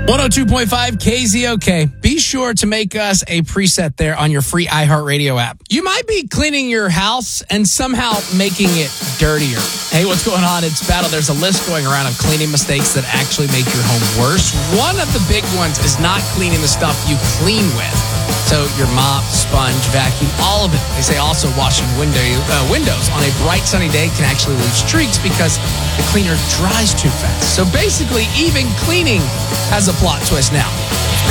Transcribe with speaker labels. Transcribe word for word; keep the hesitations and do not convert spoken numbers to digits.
Speaker 1: one oh two point five K Z O K. Be sure to make us a preset there on your free iHeartRadio app. You might be cleaning your house and somehow making it dirtier. Hey, what's going on? It's Battle. There's a list going around of cleaning mistakes that actually make your home worse. One of the big ones is not cleaning the stuff you clean with. So your mop, sponge, vacuum, all of it. They say also washing window, uh, windows on a bright sunny day can actually leave streaks because the cleaner dries too fast. So basically, even cleaning has a plot twist now.